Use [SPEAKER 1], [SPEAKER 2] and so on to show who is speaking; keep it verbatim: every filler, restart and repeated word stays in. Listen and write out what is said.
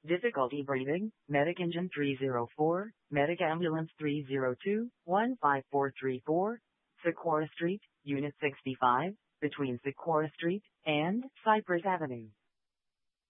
[SPEAKER 1] Difficulty breathing, Medic Engine three zero four, Medic Ambulance three zero two, one five four three four, Socorro Street, Unit sixty-five, between Socorro Street and Cypress Avenue.